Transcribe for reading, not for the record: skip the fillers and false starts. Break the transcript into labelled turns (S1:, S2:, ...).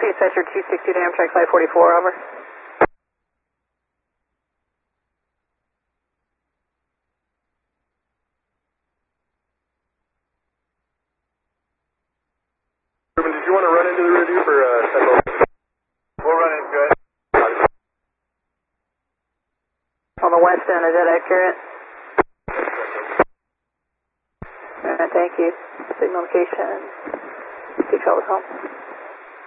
S1: please set your 260 to Amtrak 544, over.
S2: Ruben, did you want to run into the Redupe or We'll run into it.
S1: On the west end, is that accurate? Alright, thank you. Signal location. 2 travels home.